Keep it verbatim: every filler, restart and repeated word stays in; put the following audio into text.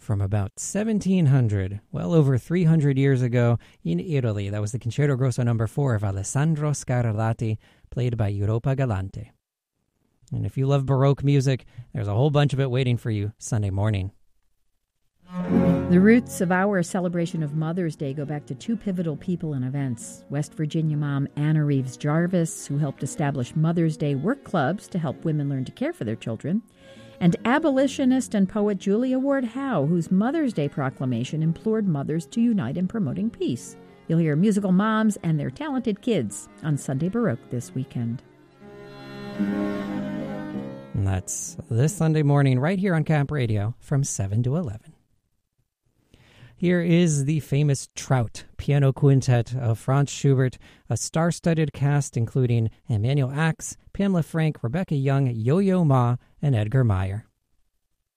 from about seventeen hundred, well over three hundred years ago in Italy. That was the Concerto Grosso number four of Alessandro Scarlatti, played by Europa Galante. And if you love Baroque music, there's a whole bunch of it waiting for you Sunday morning. The roots of our celebration of Mother's Day go back to two pivotal people and events. West Virginia mom Anna Reeves Jarvis, who helped establish Mother's Day work clubs to help women learn to care for their children, and abolitionist and poet Julia Ward Howe, whose Mother's Day proclamation implored mothers to unite in promoting peace. You'll hear musical moms and their talented kids on Sunday Baroque this weekend. And that's this Sunday morning right here on Camp Radio from seven to eleven. Here is the famous Trout piano quintet of Franz Schubert, a star-studded cast including Emmanuel Ax, Pamela Frank, Rebecca Young, Yo-Yo Ma, and Edgar Meyer.